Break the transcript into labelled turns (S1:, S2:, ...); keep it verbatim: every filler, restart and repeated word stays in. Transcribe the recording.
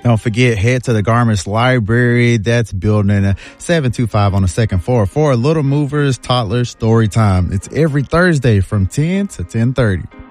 S1: Don't forget, head to the Garments Library. That's building seven two five on the second floor for Little Movers, Toddlers, Story Time. It's every Thursday from ten to ten thirty.